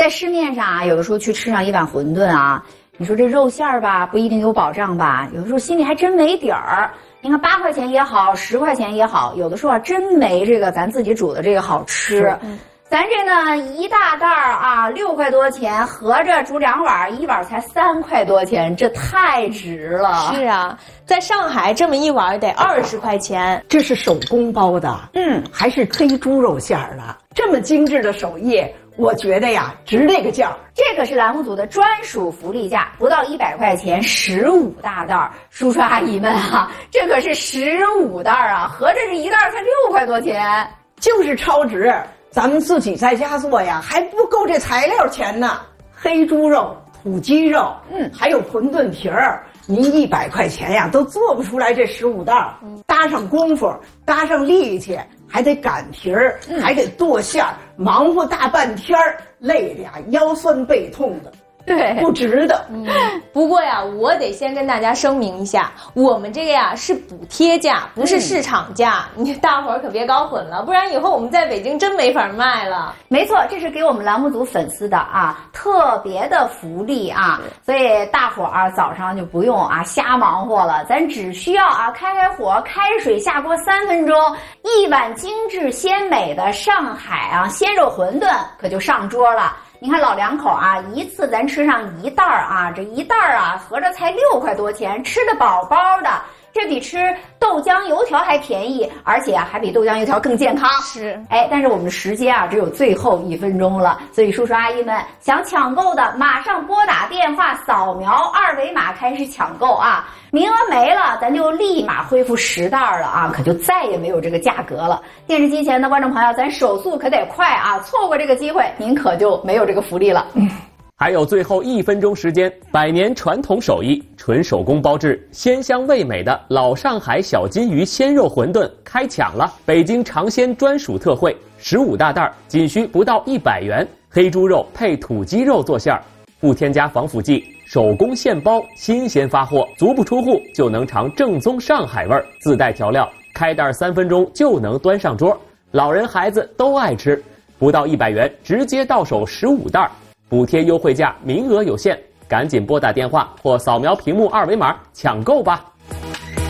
在市面上啊，有的时候去吃上一碗馄饨啊，你说这肉馅儿吧，不一定有保障吧，有的时候心里还真没底儿。你看8块钱也好，10块钱也好，有的时候啊真没这个咱自己煮的这个好吃。咱这呢一大袋儿啊6块多钱，合着煮2碗，一碗才3块多钱，这太值了。 是啊，在上海这么一碗得20块钱。 这是手工包的，还是黑猪肉馅儿的，这么精致的手艺，我觉得呀值这个价。 这个是栏目组的专属福利价，不到100块钱15大袋儿。叔叔阿姨们啊，这可是15袋儿啊，合着这一袋才6块多钱， 就是超值。咱们自己在家做呀，还不够这材料钱呢。黑猪肉、土鸡肉，还有馄饨皮儿，您100块钱呀都做不出来这15袋儿。搭上功夫，搭上力气，还得擀皮儿，还得剁馅儿，忙活大半天儿，累的呀腰酸背痛的。 对， 不值得。 不过呀，我得先跟大家声明一下，我们这个呀是补贴价，不是市场价。你大伙儿可别搞混了，不然以后我们在北京真没法卖了。 没错，这是给我们栏目组粉丝的啊特别的福利啊，所以大伙儿早上就不用啊瞎忙活了，咱只需要啊开火，开水下锅3分钟，一碗精致鲜美的上海啊鲜肉馄饨可就上桌了。你看老两口啊，一次咱吃上1袋儿啊，这1袋儿啊，合着才6块多钱，吃得饱饱的。这比吃豆浆油条还便宜，而且啊还比豆浆油条更健康。 是， 但是我们的时间啊只有最后1分钟了，所以叔叔阿姨们想抢购的，马上拨打电话，扫描2维码开始抢购啊！名额没了，咱就立马恢复10袋了啊，可就再也没有这个价格了。电视机前的观众朋友，咱手速可得快啊，错过这个机会，您可就没有这个福利了。 还有最后1分钟时间，100年传统手艺，纯手工包制，鲜香味美的老上海小金鱼鲜肉馄饨开抢了！北京尝鲜专属特惠，15大袋，仅需不到100元，黑猪肉配土鸡肉做馅儿，不添加防腐剂，手工现包，新鲜发货，足不出户就能尝正宗上海味儿，自带调料，开袋3分钟就能端上桌，老人孩子都爱吃，不到100元，直接到手15袋。补贴优惠价，名额有限，赶紧拨打电话或扫描屏幕2维码抢购吧。